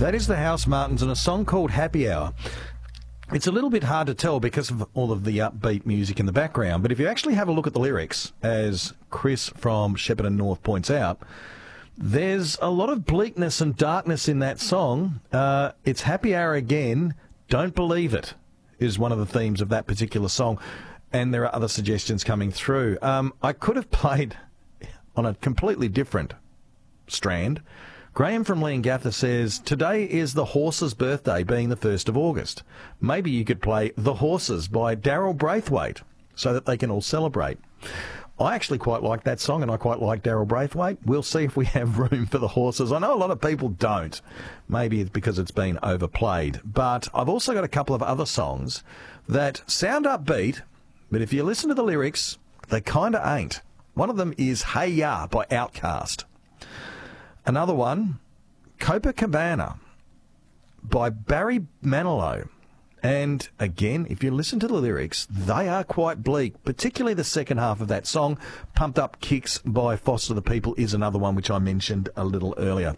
That is the House Martins and a song called Happy Hour. It's a little bit hard to tell because of all of the upbeat music in the background, but if you actually have a look at the lyrics, as Chris from Shepparton North points out, there's a lot of bleakness and darkness in that song. It's Happy Hour again, don't believe it, is one of the themes of that particular song, and there are other suggestions coming through. I could have played on a completely different strand. Graham from Leongatha says, today is the horse's birthday, being the 1st of August. Maybe you could play The Horses by Daryl Braithwaite so that they can all celebrate. I actually quite like that song, and I quite like Daryl Braithwaite. We'll see if we have room for The Horses. I know a lot of people don't. Maybe it's because it's been overplayed. But I've also got a couple of other songs that sound upbeat, but if you listen to the lyrics, they kind of ain't. One of them is Hey Ya by Outkast. Another one, Copacabana by Barry Manilow. And again, if you listen to the lyrics, they are quite bleak, particularly the second half of that song. Pumped Up Kicks by Foster the People is another one which I mentioned a little earlier.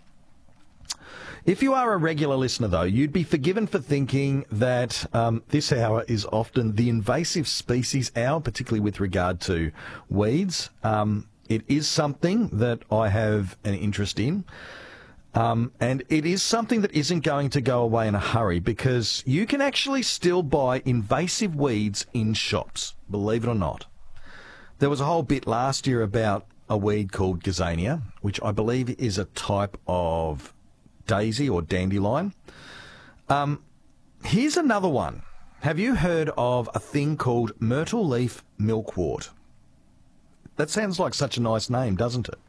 If you are a regular listener, though, you'd be forgiven for thinking that this hour is often the invasive species hour, particularly with regard to weeds. It is something that I have an interest in, and it is something that isn't going to go away in a hurry, because you can actually still buy invasive weeds in shops, believe it or not. There was a whole bit last year about a weed called Gazania, which I believe is a type of daisy or dandelion. Here's another one. Have you heard of a thing called myrtle leaf milkwort? That sounds like such a nice name, doesn't it?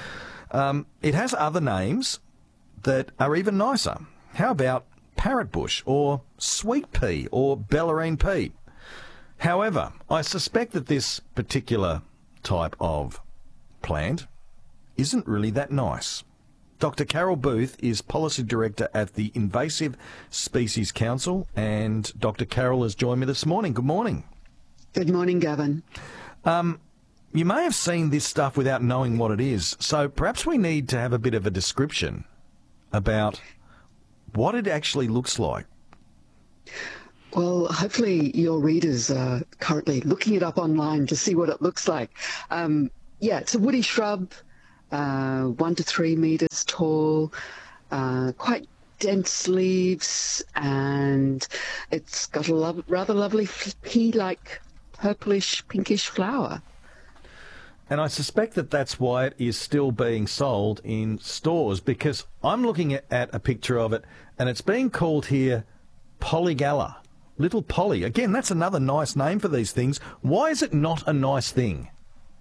It has other names that are even nicer. How about parrot bush or sweet pea or bellarine pea? However, I suspect that this particular type of plant isn't really that nice. Dr. Carol Booth is Policy Director at the Invasive Species Council, and Dr. Carol has joined me this morning. Good morning. Good morning, Gavin. You may have seen this stuff without knowing what it is, so perhaps we need to have a bit of a description about what it actually looks like. Well, hopefully your readers are currently looking it up online to see what it looks like. It's a woody shrub, 1 to 3 meters tall, quite dense leaves, and it's got a rather lovely pea-like purplish, pinkish flower. And I suspect that that's why it is still being sold in stores, because I'm looking at a picture of it, and it's being called here Polygala, Little Polly. Again, that's another nice name for these things. Why is it not a nice thing?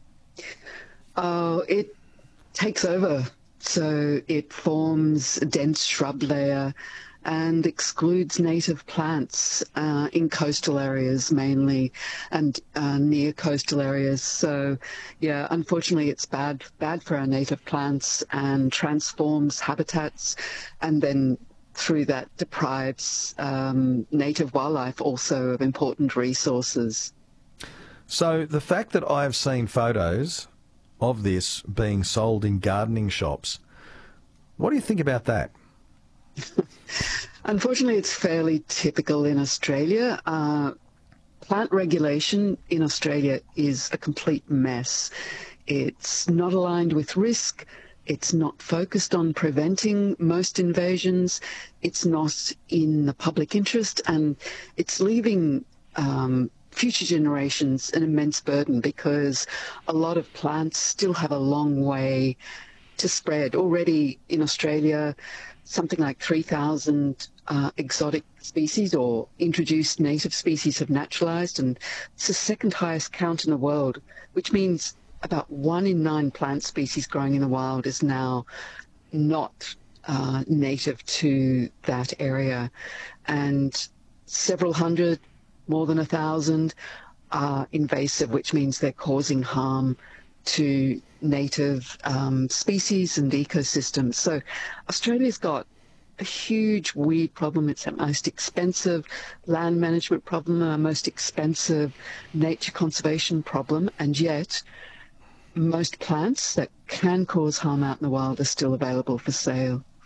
Oh, it takes over. So it forms a dense shrub layer and excludes native plants in coastal areas mainly, and near coastal areas. So, yeah, unfortunately it's bad for our native plants and transforms habitats, and then through that deprives native wildlife also of important resources. So the fact that I've seen photos of this being sold in gardening shops, what do you think about that? Unfortunately, it's fairly typical in Australia. Plant regulation in Australia is a complete mess. It's not aligned with risk. It's not focused on preventing most invasions. It's not in the public interest, and it's leaving future generations an immense burden, because a lot of plants still have a long way to spread. Already in Australia, something like 3,000 exotic species or introduced native species have naturalized, and it's the second highest count in the world, which means about 1 in 9 plant species growing in the wild is now not native to that area. And several hundred, more than 1,000, are invasive, which means they're causing harm to native species and ecosystems. So Australia's got a huge weed problem. It's our most expensive land management problem, our most expensive nature conservation problem, and yet most plants that can cause harm out in the wild are still available for sale.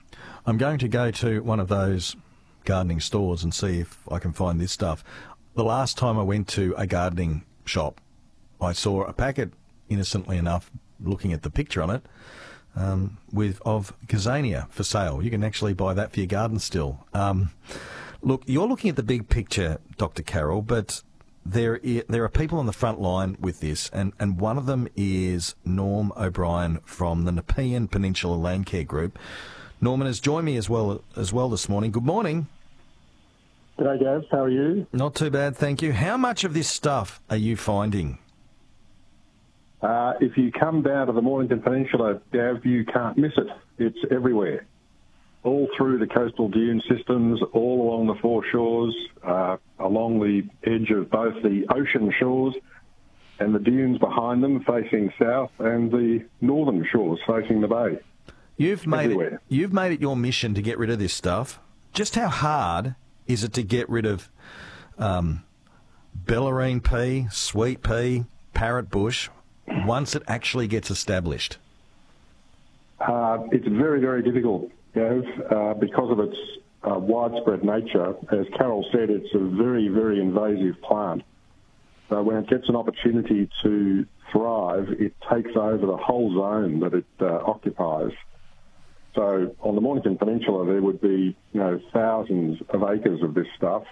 I'm going to go to one of those gardening stores and see if I can find this stuff. The last time I went to a gardening shop, I saw a packet, innocently enough, looking at the picture on it, of Gazania for sale. You can actually buy that for your garden still. Look, you're looking at the big picture, Dr. Carroll, but there are people on the front line with this, and one of them is Norm O'Brien from the Nepean Peninsula Landcare Group. Norman has joined me as well this morning. Good morning. G'day, Gav. How are you? Not too bad, thank you. How much of this stuff are you finding? If you come down to the Mornington Peninsula, Gav, you can't miss it. It's everywhere. All through the coastal dune systems, all along the foreshores, along the edge of both the ocean shores and the dunes behind them facing south, and the northern shores facing the bay. You've made it your mission to get rid of this stuff. Just how hard is it to get rid of bellarine pea, sweet pea, parrot bush once it actually gets established? It's very, very difficult, Gav, because of its widespread nature. As Carol said, it's a very, very invasive plant. So when it gets an opportunity to thrive, it takes over the whole zone that it occupies. So on the Mornington Peninsula, there would be, thousands of acres of this stuff,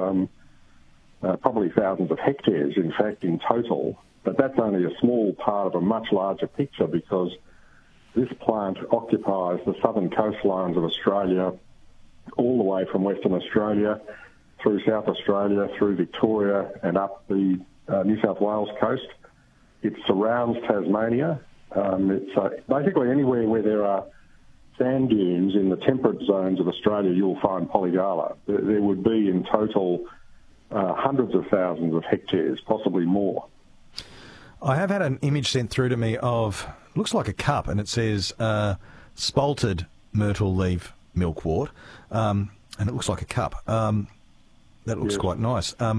probably thousands of hectares, in fact, in total. But that's only a small part of a much larger picture, because this plant occupies the southern coastlines of Australia, all the way from Western Australia through South Australia, through Victoria, and up the New South Wales coast. It surrounds Tasmania. It's basically anywhere where there are sand dunes in the temperate zones of Australia, you'll find polygala. There would be in total hundreds of thousands of hectares, possibly more. I have had an image sent through to me of, looks like a cup, and it says spalted myrtle leaf milkwort, and it looks like a cup. That looks quite nice. I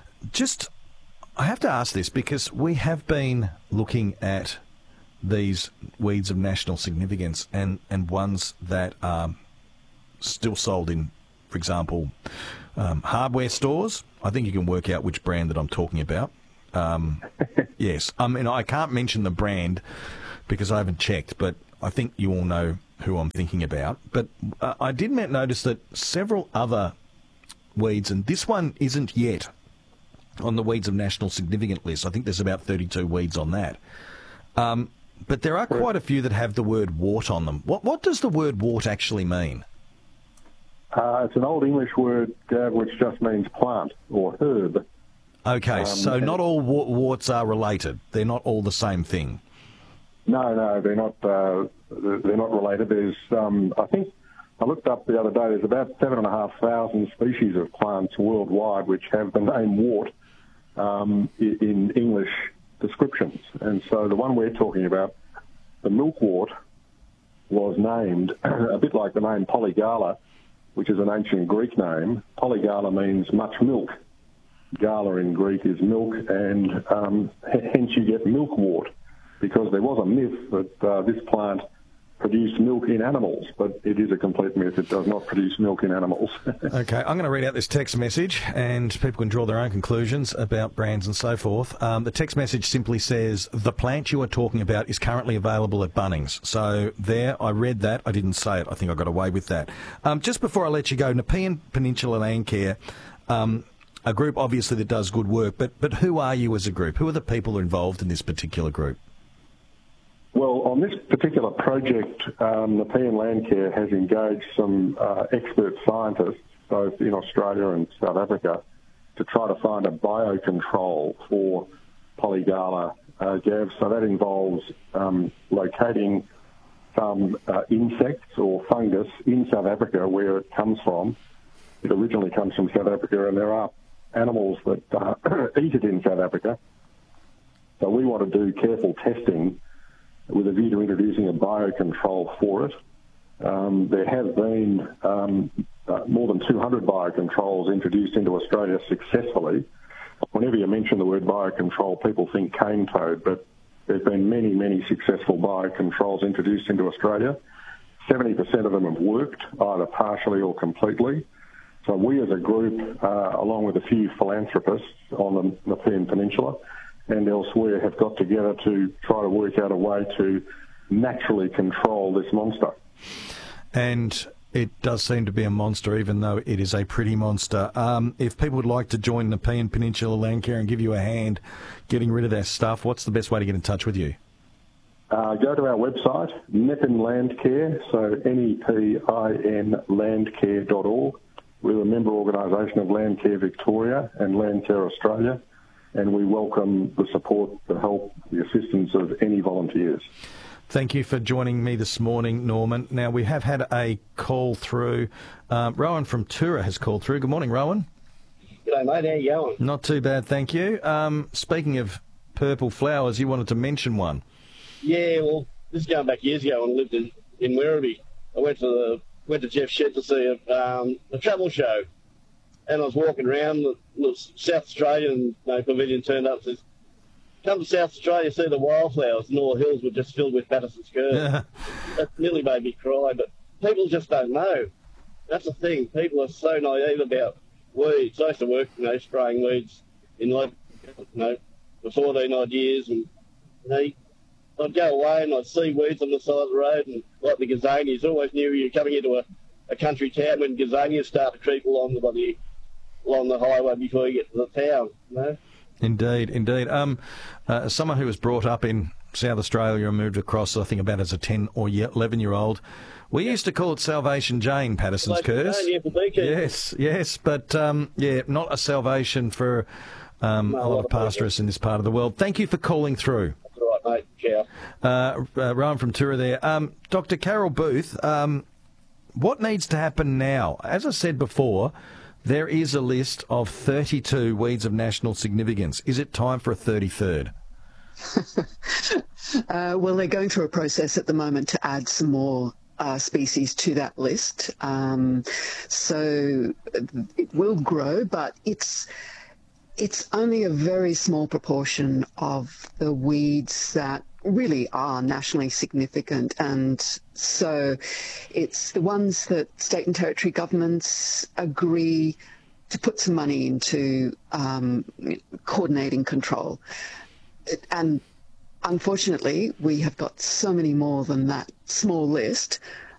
have to ask this, because we have been looking at these weeds of national significance and ones that are still sold in, for example, hardware stores. I think you can work out which brand that I'm talking about. Yes. I can't mention the brand because I haven't checked, but I think you all know who I'm thinking about. But I did notice that several other weeds, and this one isn't yet on the weeds of national significance list. I think there's about 32 weeds on that. But there are quite a few that have the word wart on them. What does the word wart actually mean? It's an Old English word, Gav, which just means plant or herb. Okay, so not all warts are related. They're not all the same thing. No, they're not. They're not related. There's, I think, I looked up the other day. There's about 7,500 species of plants worldwide which have the name wart in English descriptions. And so the one we're talking about, the milkwort, was named a bit like the name polygala, which is an ancient Greek name. Polygala means much milk. Gala in Greek is milk, and hence you get milkwort, because there was a myth that this plant produced milk in animals, but it is a complete myth. It does not produce milk in animals. Okay, I'm going to read out this text message, and people can draw their own conclusions about brands and so forth. The text message simply says, the plant you are talking about is currently available at Bunnings. So there, I read that. I didn't say it. I think I got away with that. Just before I let you go, Nepean Peninsula Landcare, a group obviously that does good work, but who are you as a group? Who are the people involved in this particular group? Well, on this particular project, Nepean Landcare has engaged some expert scientists, both in Australia and South Africa, to try to find a biocontrol for polygala, Gav. So that involves locating some insects or fungus in South Africa where it comes from. It originally comes from South Africa, and there are animals that eat it in South Africa. So we want to do careful testing with a view to introducing a biocontrol for it. There have been more than 200 biocontrols introduced into Australia successfully. Whenever you mention the word biocontrol, people think cane toad, but there's been many, many successful biocontrols introduced into Australia. 70% of them have worked, either partially or completely. So we as a group, along with a few philanthropists on the Nepean Peninsula and elsewhere, have got together to try to work out a way to naturally control this monster. And it does seem to be a monster, even though it is a pretty monster. If people would like to join Nepean Peninsula Landcare and give you a hand getting rid of their stuff, what's the best way to get in touch with you? Go to our website, Nepean Landcare, so NEPIN landcare.org. We're a member organisation of Landcare Victoria and Landcare Australia, and we welcome the support, the help, the assistance of any volunteers. Thank you for joining me this morning, Norman. Now, we have had a call through. Rowan from Tura has called through. Good morning, Rowan. G'day, mate. How you going? Not too bad, thank you. Speaking of purple flowers, you wanted to mention one. Yeah, well, this is going back years ago when I lived in Werribee. I went to Jeff Shed to see a travel show, and I was walking around the South Australian pavilion, turned up and says, "Come to South Australia, see the wildflowers," and all the hills were just filled with Patterson's curve. That nearly made me cry, but people just don't know. That's the thing. People are so naive about weeds. I used to work, spraying weeds in for 14 odd years, and I'd go away and I'd see weeds on the side of the road, and like the gazanias, always knew you were coming into a country town when gazanias start to creep along the highway before you get to the town. Indeed. Someone who was brought up in South Australia and moved across, I think, about as a 10 or 11-year-old, we used to call it Salvation Jane, Patterson's curse. Yes, but not a salvation for a lot of pastoralists in this part of the world. Thank you for calling through. That's all right, mate. Ciao. Rowan from Tura there. Dr. Carol Booth, what needs to happen now? As I said before, there is a list of 32 weeds of national significance. Is it time for a 33rd? Well, they're going through a process at the moment to add some more species to that list. So it will grow, but it's only a very small proportion of the weeds that really are nationally significant, and so it's the ones that state and territory governments agree to put some money into coordinating control. And unfortunately, we have got so many more than that small list